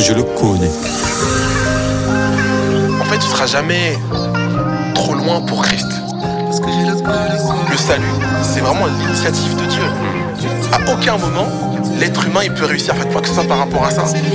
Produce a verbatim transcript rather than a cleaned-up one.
je le connais. En fait, tu seras jamais trop loin pour Christ. Le salut, c'est vraiment l'initiative de Dieu. À aucun moment, l'être humain il peut réussir à faire quoi que ce soit par rapport à ça.